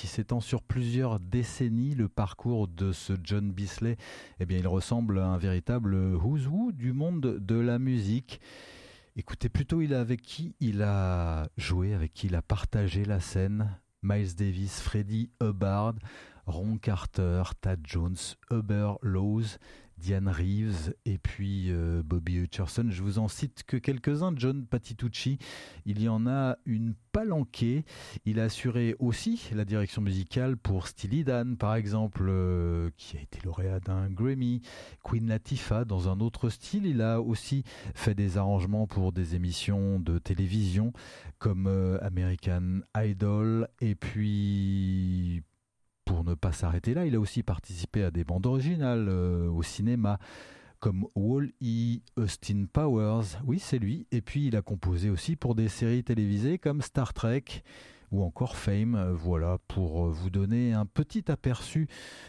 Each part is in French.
qui s'étend sur plusieurs décennies. Le parcours de ce John Bisley, eh bien, il ressemble à un véritable who's who du monde de la musique. Écoutez plutôt, avec qui il a joué, avec qui il a partagé la scène. Miles Davis, Freddie Hubbard, Ron Carter, Thad Jones, Hubert Laws, Diane Reeves et puis Bobby Hutcherson. Je vous en cite que quelques-uns. John Patitucci, il y en a une palanquée. Il a assuré aussi la direction musicale pour Steely Dan, par exemple, qui a été lauréat d'un Grammy. Queen Latifah, dans un autre style. Il a aussi fait des arrangements pour des émissions de télévision comme American Idol. Et puis, pour ne pas s'arrêter là, il a aussi participé à des bandes originales au cinéma, comme Wall-E, Austin Powers, oui c'est lui, et puis il a composé aussi pour des séries télévisées comme Star Trek ou encore Fame. Voilà, pour vous donner un petit aperçu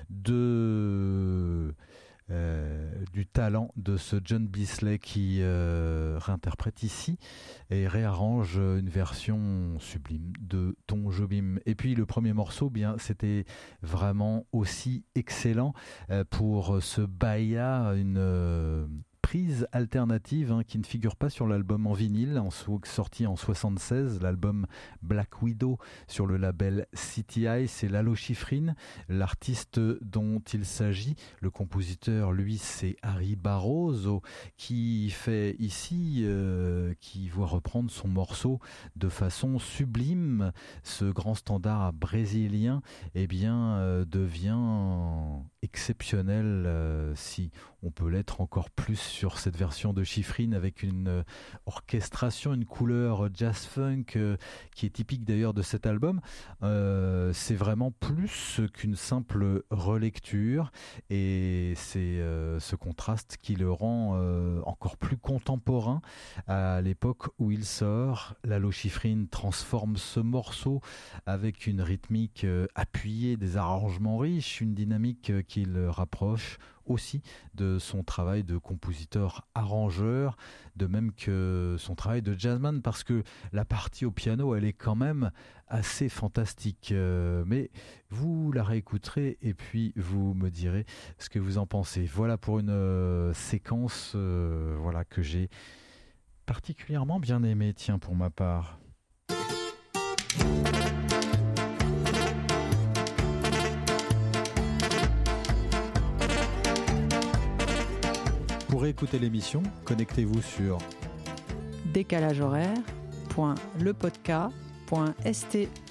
du talent de ce John Bisley qui réinterprète ici et réarrange une version sublime de Tom Jobim. Et puis le premier morceau, bien, c'était vraiment aussi excellent pour ce Bahia, une prise alternative qui ne figure pas sur l'album en vinyle, sorti en 76, l'album Black Widow sur le label CTI. C'est Lalo Schifrin, l'artiste dont il s'agit. Le compositeur, lui, c'est Harry Barroso, qui fait ici, qui voit reprendre son morceau de façon sublime. Ce grand standard brésilien, eh bien, devient exceptionnel, si on peut l'être encore plus sur cette version de Schifrin, avec une orchestration, une couleur jazz-funk qui est typique d'ailleurs de cet album. C'est vraiment plus qu'une simple relecture, et c'est ce contraste qui le rend encore plus contemporain. À l'époque où il sort, Lalo Schifrin transforme ce morceau avec une rythmique appuyée, des arrangements riches, une dynamique qui le rapproche aussi de son travail de compositeur-arrangeur, de même que son travail de jazzman, parce que la partie au piano, elle est quand même assez fantastique. Mais vous la réécouterez et puis vous me direz ce que vous en pensez. Voilà pour une séquence voilà, que j'ai particulièrement bien aimée, tiens, pour ma part. Pour écouter l'émission, connectez-vous sur décalagehoraire.lepodcast.st.